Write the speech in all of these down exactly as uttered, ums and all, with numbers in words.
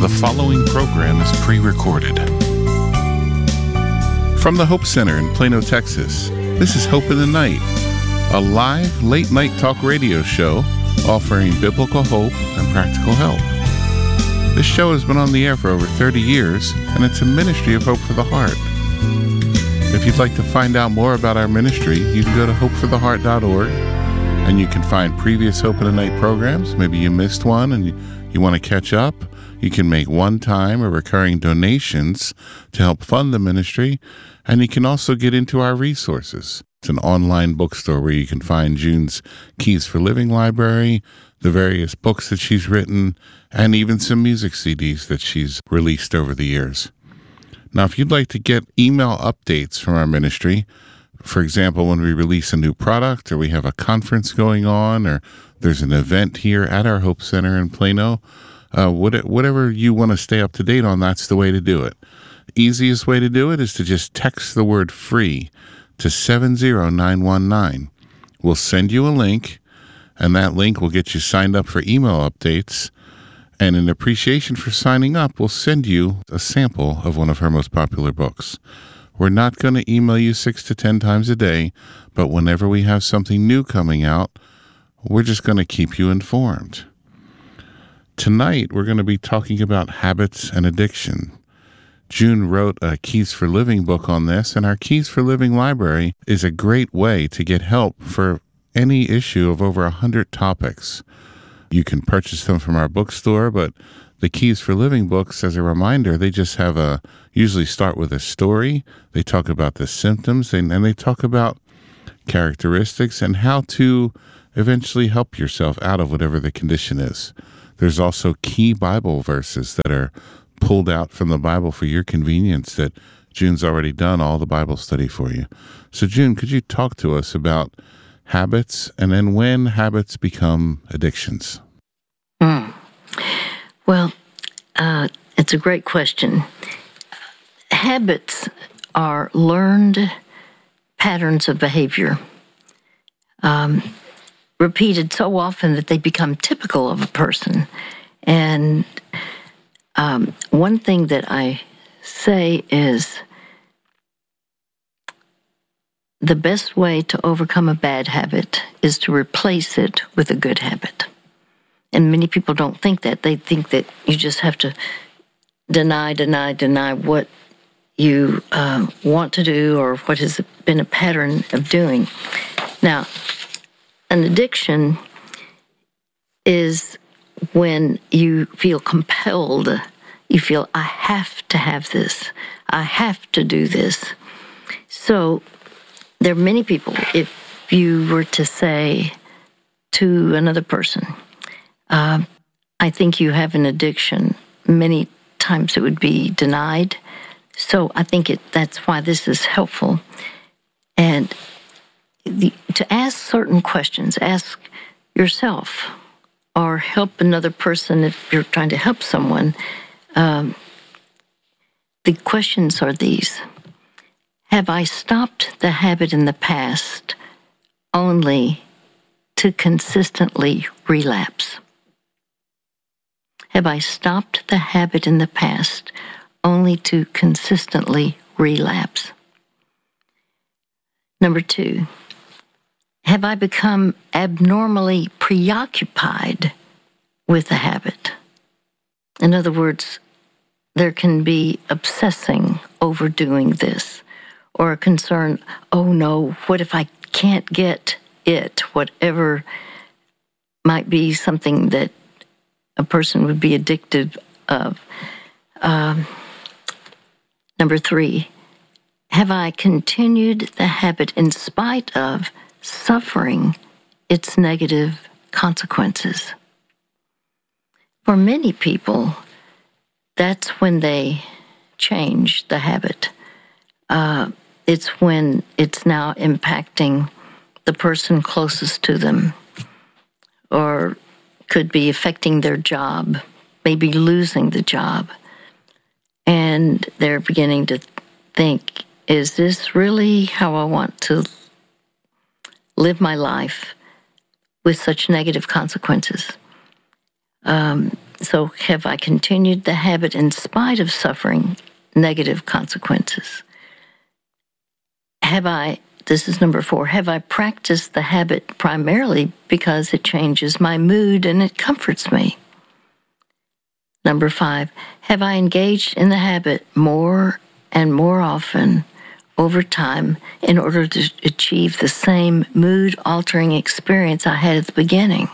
The following program is pre-recorded. From the Hope Center in Plano, Texas, this is Hope in the Night, a live late-night talk radio show offering biblical hope and practical help. This show has been on the air for over thirty years, and it's a ministry of Hope for the Heart. If you'd like to find out more about our ministry, you can go to hope for the heart dot org, and you can find previous Hope in the Night programs. Maybe you missed one and you, you want to catch up. You can make one-time or recurring donations to help fund the ministry, and you can also get into our resources. It's an online bookstore where you can find June's Keys for Living library, the various books that she's written, and even some music C Ds that she's released over the years. Now, if you'd like to get email updates from our ministry, for example, when we release a new product or we have a conference going on or there's an event here at our Hope Center in Plano, uh, whatever you want to stay up to date on, that's the way to do it. The easiest way to do it is to just text the word FREE to seven zero nine one nine. We'll send you a link, and that link will get you signed up for email updates. And in appreciation for signing up, we'll send you a sample of one of her most popular books. We're not going to email you six to ten times a day, but whenever we have something new coming out, we're just going to keep you informed. Tonight, we're going to be talking about habits and addiction. June wrote a Keys for Living book on this, and our Keys for Living library is a great way to get help for any issue of over one hundred topics. You can purchase them from our bookstore, but the Keys for Living books, as a reminder, they just have a, usually start with a story. They talk about the symptoms, and, and they talk about characteristics and how to eventually help yourself out of whatever the condition is. There's also key Bible verses that are pulled out from the Bible for your convenience that June's already done all the Bible study for you. So June, could you talk to us about habits and then when habits become addictions? Mm. Well, uh, it's a great question. Habits are learned patterns of behavior, um, repeated so often that they become typical of a person. And Um, one thing that I say is the best way to overcome a bad habit is to replace it with a good habit. And many people don't think that. They think that you just have to deny, deny, deny what you uh, want to do or what has been a pattern of doing. Now, an addiction is when you feel compelled, you feel, I have to have this, I have to do this. So there are many people, if you were to say to another person, uh, I think you have an addiction, many times it would be denied. So I think it, that's why this is helpful. And the, to ask certain questions, ask yourself, or help another person if you're trying to help someone. Um, the questions are these. Have I stopped the habit in the past only to consistently relapse? Have I stopped the habit in the past only to consistently relapse? Number two, have I become abnormally preoccupied with the habit? In other words, there can be obsessing over doing this, or a concern, oh no, what if I can't get it? Whatever might be something that a person would be addicted of. Um, number three, have I continued the habit in spite of suffering its negative consequences? For many people, that's when they change the habit. Uh, it's when it's now impacting the person closest to them, or could be affecting their job, maybe losing the job. And they're beginning to think, is this really how I want to live my life with such negative consequences? Um, So have I continued the habit in spite of suffering negative consequences? Have I, this is number four, have I practiced the habit primarily because it changes my mood and it comforts me? Number five, have I engaged in the habit more and more often over time in order to achieve the same mood-altering experience I had at the beginning?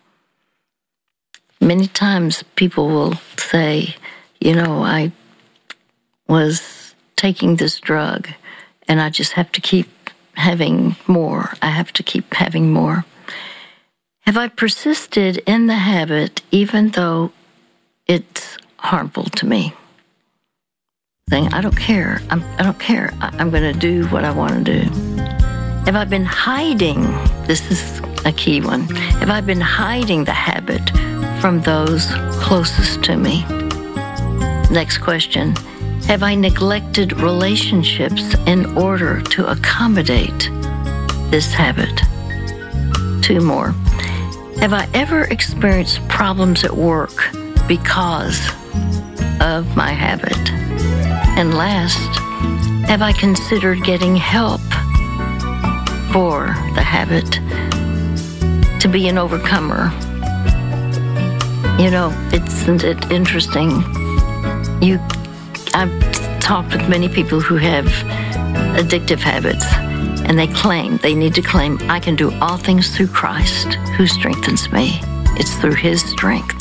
Many times people will say, you know, I was taking this drug and I just have to keep having more. I have to keep having more. Have I persisted in the habit even though it's harmful to me? Saying, I don't care. I'm, I don't care. I, I'm going to do what I want to do. Have I been hiding? This is a key one. Have I been hiding the habit from those closest to me? Next question. Have I neglected relationships in order to accommodate this habit? Two more. Have I ever experienced problems at work because of my habit? And last, have I considered getting help for the habit to be an overcomer? You know, isn't it interesting? You, I've talked with many people who have addictive habits, and they claim, they need to claim, I can do all things through Christ who strengthens me. It's through his strength.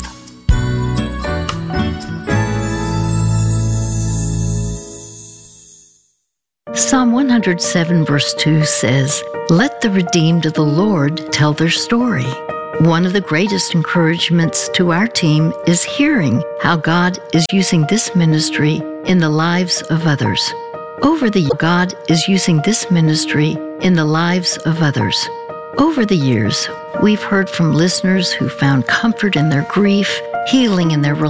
Psalm one hundred seven verse two says, "Let the redeemed of the Lord tell their story." One of the greatest encouragements to our team is hearing how God is using this ministry in the lives of others. Over the God is using this ministry in the lives of others. Over the years, we've heard from listeners who found comfort in their grief, healing in their